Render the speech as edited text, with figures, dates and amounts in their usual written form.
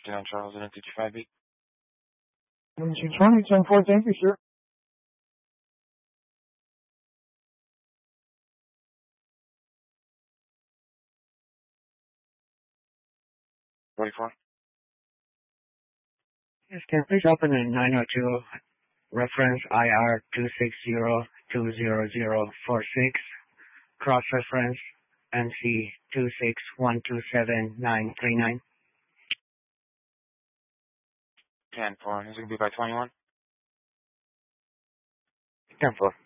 59 Charles and 225B. 1720, 10-4, thank you, sir. Yes, can you please open a 902 reference IR 260-20046, cross-reference NC 26127-939. 10-4. Is it going to be by 21? 10-4.